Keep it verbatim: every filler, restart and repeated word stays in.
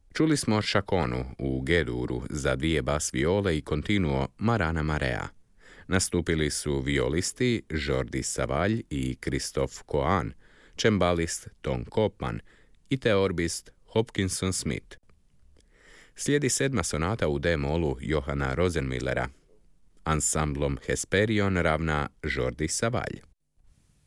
Čuli smo Šakonu u G-duru za dvije bas viole i kontinuo Marana Marea. Nastupili su violisti Jordi Savall i Christophe Coan, čembalist Tom Koopman i teorbist Hopkinson Smith. Slijedi sedma sonata u D-molu Johana Rosenmillera. Ansamblom Hesperion ravna Jordi Savall.